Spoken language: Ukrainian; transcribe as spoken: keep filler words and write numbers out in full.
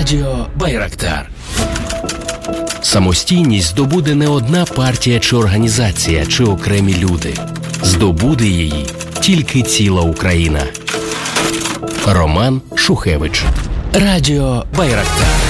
Радіо Байрактар. Самостійність здобуде не одна партія чи організація, чи окремі люди. Здобуде її тільки ціла Україна. Роман Шухевич. Радіо Байрактар.